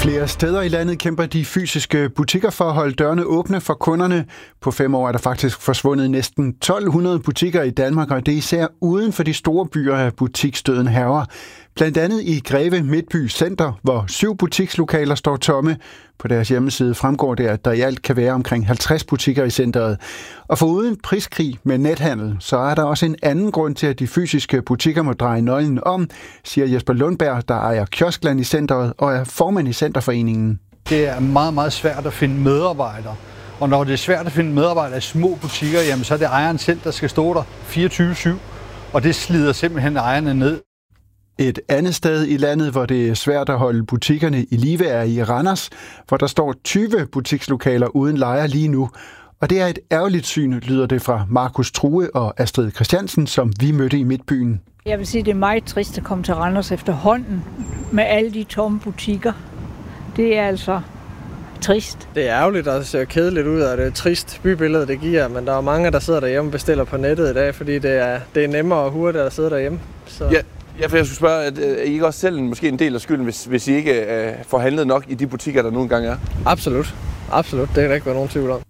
Flere steder i landet kæmper de fysiske butikker for at holde dørene åbne for kunderne. På 5 år er der faktisk forsvundet næsten 1200 butikker i Danmark, og det er især uden for de store byer, at butiksdøden hærger. Blandt andet i Greve Midtby Center, hvor 7 butikslokaler står tomme. På deres hjemmeside fremgår det, at der i alt kan være omkring 50 butikker i centret. Og foruden priskrig med nethandel, så er der også en anden grund til, at de fysiske butikker må dreje nøglen om, siger Jesper Lundberg, der ejer Kioskland i centret og er formand i Centerforeningen. Det er meget, meget svært at finde medarbejdere. Og når det er svært at finde medarbejdere i små butikker, jamen, så er det ejeren selv, der skal stå der 24/7. Og det slider simpelthen ejerne ned. Et andet sted i landet, hvor det er svært at holde butikkerne i live, er i Randers, hvor der står 20 butikslokaler uden lejer lige nu. Og det er et ærgerligt syn, lyder det fra Markus True og Astrid Christiansen, som vi mødte i Midtbyen. Jeg vil sige, det er meget trist at komme til Randers efterhånden med alle de tomme butikker. Det er altså trist. Det er ærgerligt og ser kedeligt ud, og det er trist bybillede, det giver, men der er mange, der sidder derhjemme og bestiller på nettet i dag, fordi det er nemmere og hurtigt at sidde derhjemme. Så. Ja, for jeg skulle spørge, at I ikke også selv måske en del af skylden, hvis I ikke får handlet nok i de butikker, der nu engang er? Absolut. Absolut. Det kan der ikke være nogen tvivl om.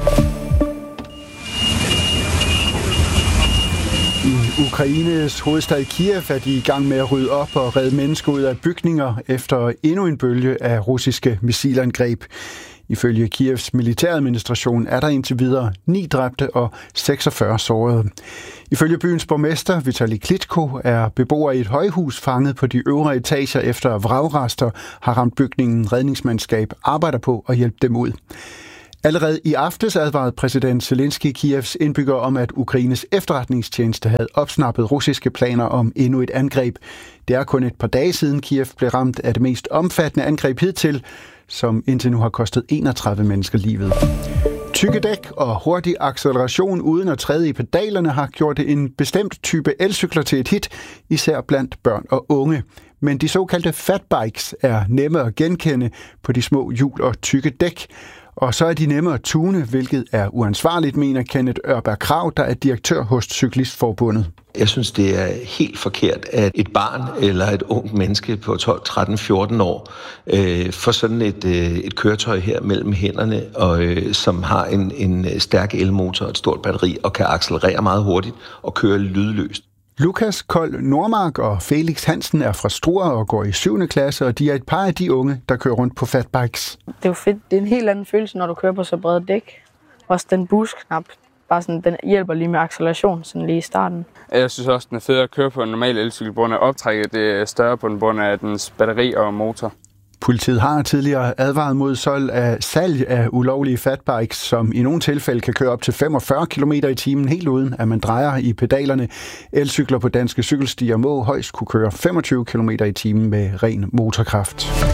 I Ukraines hovedstad Kiev er de i gang med at rydde op og redde mennesker ud af bygninger efter endnu en bølge af russiske missilangreb. Ifølge Kievs militæradministration er der indtil videre 9 dræbte og 46 sårede. Ifølge byens borgmester Vitali Klitschko er beboere i et højhus fanget på de øvre etager efter vragrester har ramt bygningen. Redningsmandskab arbejder på at hjælpe dem ud. Allerede i aftes advarede præsident Zelensky Kievs indbyggere om, at Ukraines efterretningstjeneste havde opsnappet russiske planer om endnu et angreb. Det er kun et par dage siden Kiev blev ramt af det mest omfattende angreb hidtil, som indtil nu har kostet 31 mennesker livet. Tykke dæk og hurtig acceleration uden at træde i pedalerne har gjort en bestemt type elcykler til et hit, især blandt børn og unge. Men de såkaldte fatbikes er nemme at genkende på de små hjul og tykke dæk. Og så er de nemme at tune, hvilket er uansvarligt, mener Kenneth Ørberg Krag, der er direktør hos Cyklistforbundet. Jeg synes, det er helt forkert, at et barn eller et ungt menneske på 12, 13, 14 år får sådan et køretøj her mellem hænderne, og som har en stærk elmotor og et stort batteri og kan accelerere meget hurtigt og køre lydløst. Lukas Kold Nordmark og Felix Hansen er fra Struer og går i 7. klasse, og de er et par af de unge, der kører rundt på fatbikes. Det er jo fedt. Det er en helt anden følelse, når du kører på så brede dæk. Også den boost-knap, bare sådan, den hjælper lige med acceleration sådan lige i starten. Jeg synes også, den er fed at køre på en normal elcykel, på grund af optrækket det er større på den grund af dens batteri og motor. Politiet har tidligere advaret mod salg af ulovlige fatbikes, som i nogle tilfælde kan køre op til 45 km i timen, helt uden at man drejer i pedalerne. Elcykler på danske cykelstier må højst kunne køre 25 km i timen med ren motorkraft.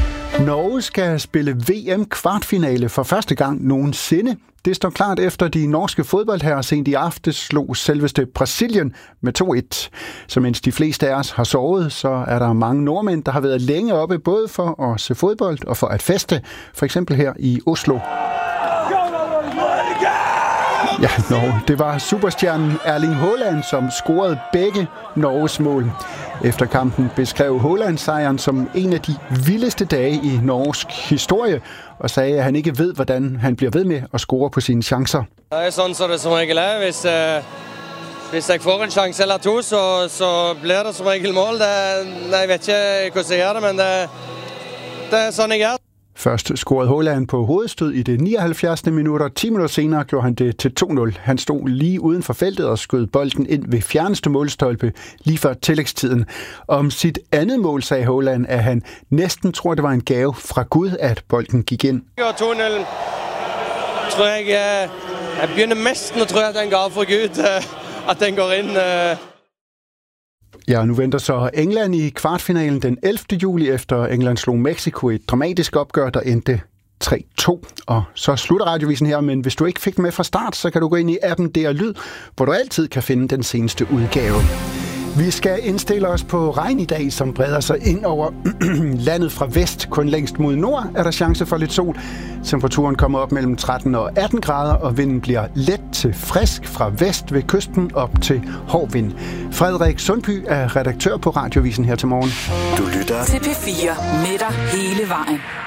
Norge skal spille VM-kvartfinale for første gang nogensinde. Det står klart efter de norske fodboldherrer sent i aftes slog selveste Brasilien med 2-1. Så mens de fleste af os har sovet, så er der mange nordmænd, der har været længe oppe, både for at se fodbold og for at feste. For eksempel her i Oslo. Ja, det var superstjernen Erling Haaland, som scorede begge Norges mål. Efter kampen beskrev Haaland sejren som en af de vildeste dage i norsk historie, og sagde, at han ikke ved, hvordan han bliver ved med at score på sine chancer. Det er sådan, så det som regel er. Hvis jeg får en chance eller to, så bliver det som regel mål. Jeg ved ikke, hvordan jeg gør det, men det er sådan, jeg gør. Først scorede Haaland på hovedstød i det 79. minut, og 10 minutter senere gjorde han det til 2-0. Han stod lige uden for feltet og skød bolden ind ved fjerneste målstolpe lige før tillægstiden. Om sit andet mål sagde Haaland, at han næsten tror, det var en gave fra Gud, at bolden gik ind. 2-0 tror jeg begynder næsten at tro, at den gave fra Gud, at den går ind. Ja, nu venter så England i kvartfinalen den 11. juli, efter England slog Mexico i et dramatisk opgør, der endte 3-2. Og så slutter radiovisen her, men hvis du ikke fik med fra start, så kan du gå ind i appen DR Lyd, hvor du altid kan finde den seneste udgave. Vi skal indstille os på regn i dag, som breder sig ind over landet fra vest. Kun længst mod nord er der chance for lidt sol. Temperaturen kommer op mellem 13 og 18 grader, og vinden bliver let til frisk fra vest ved kysten op til hård vind. Frederik Sundby er redaktør på Radiovisen her til morgen. Du lytter til P4 med dig hele vejen.